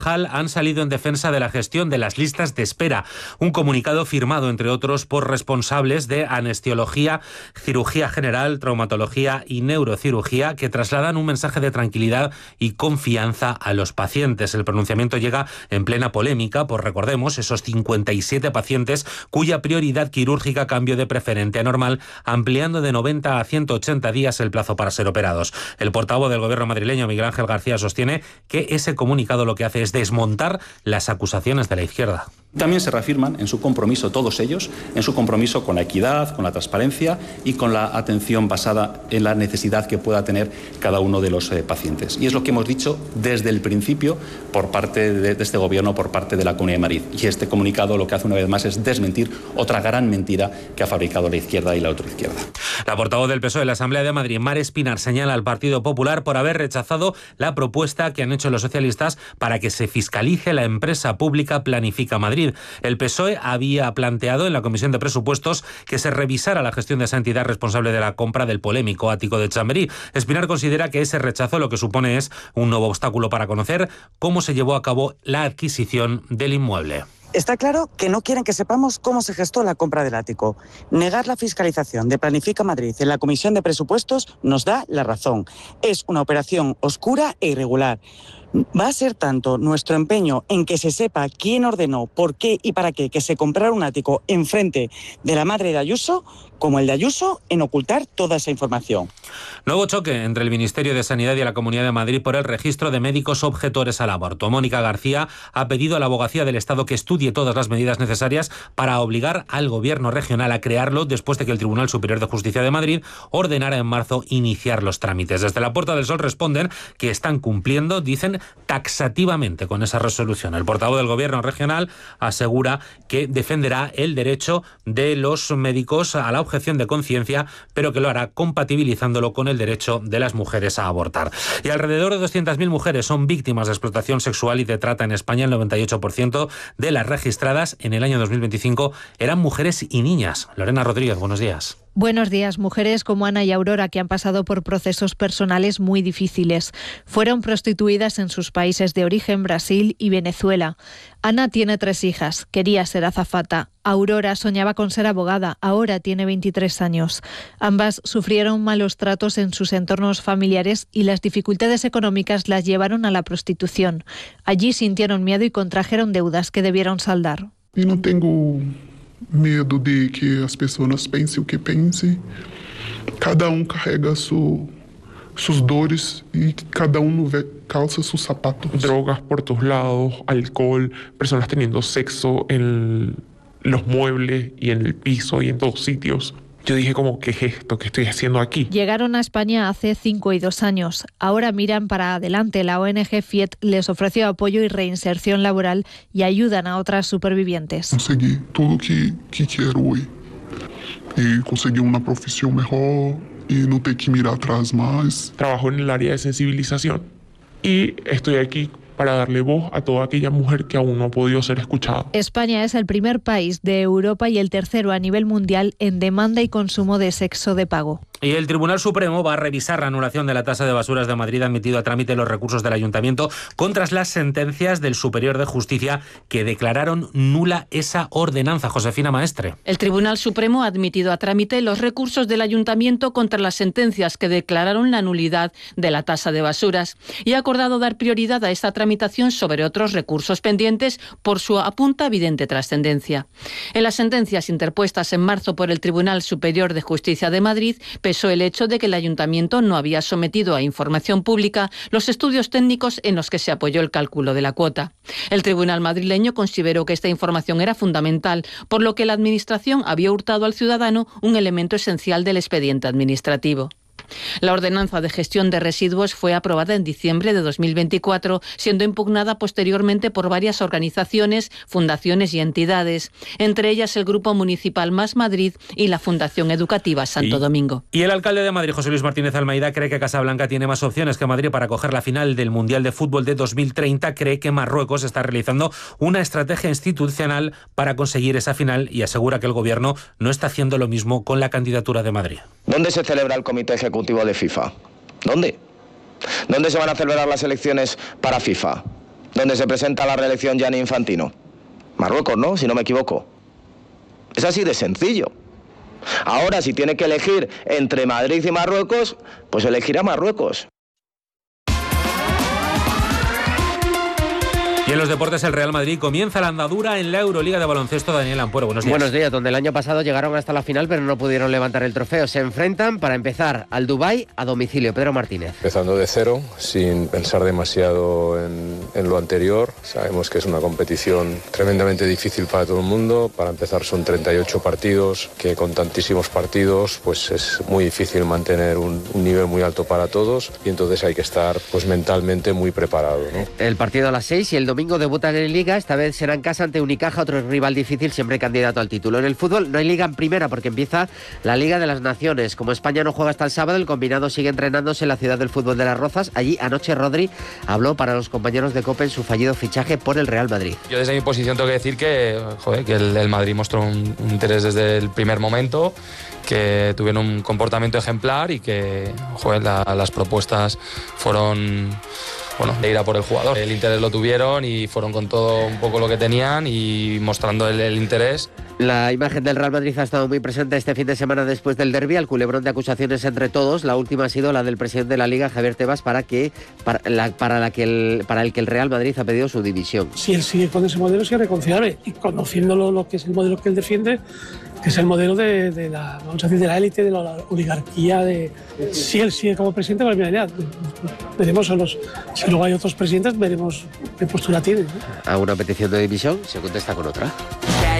han salido en defensa de la gestión de las listas de espera. Un comunicado firmado, entre otros, por responsables de anestesiología, cirugía general, traumatología y neurocirugía, que trasladan un mensaje de tranquilidad y confianza a los pacientes. El pronunciamiento llega en plena polémica por, recordemos, esos 57 pacientes cuya prioridad quirúrgica cambió de preferente a normal, ampliando de 90 a 180 días el plazo para ser operados. El portavoz del gobierno madrileño, Miguel Ángel García, sostiene que ese comunicado lo que hace es desmontar las acusaciones de la izquierda. También se reafirman en su compromiso, todos ellos, en su compromiso con la equidad, con la transparencia y con la atención basada en la necesidad que pueda tener cada uno de los pacientes. Y es lo que hemos dicho desde el principio por parte de este gobierno, por parte de la Comunidad de Madrid. Y este comunicado lo que hace una vez más es desmentir otra gran mentira que ha fabricado la izquierda y la ultraizquierda. La portavoz del PSOE en la Asamblea de Madrid, Mar Espinar, señala al Partido Popular por haber rechazado la propuesta que han hecho los socialistas para que se fiscalice la empresa pública Planifica Madrid. El PSOE había planteado en la Comisión de Presupuestos que se revisara la gestión de esa entidad responsable de la compra del polémico ático de Chamberí. Espinar considera que ese rechazo lo que supone es un nuevo obstáculo para conocer cómo se llevó a cabo la adquisición del inmueble. Está claro que no quieren que sepamos cómo se gestó la compra del ático. Negar la fiscalización de Planifica Madrid en la Comisión de Presupuestos nos da la razón. Es una operación oscura e irregular. Va a ser tanto nuestro empeño en que se sepa quién ordenó, por qué y para qué que se comprara un ático enfrente de la madre de Ayuso, como el de Ayuso en ocultar toda esa información. Nuevo choque entre el Ministerio de Sanidad y la Comunidad de Madrid por el registro de médicos objetores al aborto. Mónica García ha pedido a la Abogacía del Estado que estudie todas las medidas necesarias para obligar al Gobierno regional a crearlo después de que el Tribunal Superior de Justicia de Madrid ordenara en marzo iniciar los trámites. Desde la Puerta del Sol responden que están cumpliendo, dicen, taxativamente con esa resolución. El portavoz del Gobierno regional asegura que defenderá el derecho de los médicos a la objeción de conciencia, pero que lo hará compatibilizándolo con el derecho de las mujeres a abortar. Y alrededor de 200.000 mujeres son víctimas de explotación sexual y de trata en España. El 98% de las registradas en el año 2025 eran mujeres y niñas. Lorena Rodríguez, buenos días. Buenos días. Mujeres como Ana y Aurora, que han pasado por procesos personales muy difíciles. Fueron prostituidas en sus países de origen, Brasil y Venezuela. Ana tiene 3 hijas. Quería ser azafata. Aurora soñaba con ser abogada. Ahora tiene 23 años. Ambas sufrieron malos tratos en sus entornos familiares y las dificultades económicas las llevaron a la prostitución. Allí sintieron miedo y contrajeron deudas que debieron saldar. Eu não tenho medo de que as pessoas pensem o que pensem. Cada carrega sus dores y cada uno calza sus zapatos. Drogas por todos lados, alcohol, personas teniendo sexo en los muebles y en el piso y en todos sitios. Yo dije como, ¿qué es esto que estoy haciendo aquí? Llegaron a España hace 5 y 2 años. Ahora miran para adelante. La ONG FIET les ofreció apoyo y reinserción laboral y ayudan a otras supervivientes. Conseguí todo lo que quiero hoy. Y conseguí una profesión mejor y no tengo que mirar atrás más. Trabajo en el área de sensibilización y estoy aquí para darle voz a toda aquella mujer que aún no ha podido ser escuchada. España es el primer país de Europa y el tercero a nivel mundial en demanda y consumo de sexo de pago. Y el Tribunal Supremo va a revisar la anulación de la tasa de basuras de Madrid. Ha admitido a trámite los recursos del Ayuntamiento contra las sentencias del Superior de Justicia que declararon nula esa ordenanza. Josefina Maestre. El Tribunal Supremo ha admitido a trámite los recursos del Ayuntamiento contra las sentencias que declararon la nulidad de la tasa de basuras y ha acordado dar prioridad a esta tramitación sobre otros recursos pendientes por su apunta evidente trascendencia. En las sentencias interpuestas en marzo por el Tribunal Superior de Justicia de Madrid, pesó el hecho de que el Ayuntamiento no había sometido a información pública los estudios técnicos en los que se apoyó el cálculo de la cuota. El Tribunal madrileño consideró que esta información era fundamental, por lo que la Administración había hurtado al ciudadano un elemento esencial del expediente administrativo. La ordenanza de gestión de residuos fue aprobada en diciembre de 2024, siendo impugnada posteriormente por varias organizaciones, fundaciones y entidades, entre ellas el Grupo Municipal Más Madrid y la Fundación Educativa Santo Domingo. Y el alcalde de Madrid, José Luis Martínez Almeida, cree que Casablanca tiene más opciones que Madrid para acoger la final del Mundial de Fútbol de 2030. Cree que Marruecos está realizando una estrategia institucional para conseguir esa final y asegura que el gobierno no está haciendo lo mismo con la candidatura de Madrid. ¿Dónde se celebra el Comité Ejecutivo de FIFA? ¿Dónde? ¿Dónde se van a celebrar las elecciones para FIFA? donde se presenta la reelección Gianni Infantino? Marruecos, ¿no? Si no me equivoco. Es así de sencillo. Ahora, si tiene que elegir entre Madrid y Marruecos, pues elegirá Marruecos. Y en los deportes, el Real Madrid comienza la andadura en la Euroliga de baloncesto. Daniel Ampuero, buenos días. Buenos días, donde el año pasado llegaron hasta la final, pero no pudieron levantar el trofeo. Se enfrentan, para empezar, al Dubái a domicilio. Pedro Martínez. Empezando de cero, sin pensar demasiado en lo anterior. Sabemos que es una competición tremendamente difícil para todo el mundo. Para empezar, son 38 partidos, que con tantísimos partidos pues es muy difícil mantener un nivel muy alto para todos, y entonces hay que estar pues mentalmente muy preparado, ¿no? El partido a las 6 y el domingo debutan en Liga. Esta vez será en casa ante Unicaja, otro rival difícil, siempre candidato al título. En el fútbol no hay Liga en primera porque empieza la Liga de las Naciones. Como España no juega hasta el sábado, el combinado sigue entrenándose en la ciudad del fútbol de Las Rozas. Allí anoche Rodri habló para los compañeros de COPE en su fallido fichaje por el Real Madrid. Yo desde mi posición tengo que decir que el Madrid mostró un interés desde el primer momento, que tuvieron un comportamiento ejemplar y que las propuestas fueron de ir a por el jugador. El interés lo tuvieron y fueron con todo un poco lo que tenían y mostrando el interés. La imagen del Real Madrid ha estado muy presente este fin de semana después del derbi, al culebrón de acusaciones entre todos. La última ha sido la del presidente de la Liga, Javier Tebas, para el que el Real Madrid ha pedido su dimisión. Si él sigue con ese modelo, es irreconciliable. Y conociendo lo que es el modelo que él defiende, que es el modelo de la, vamos a decir, de la élite, de la oligarquía. Si él sigue como presidente, pues mira, veremos si luego hay otros presidentes, veremos qué postura tiene, ¿no? A una petición de dimisión se contesta con otra.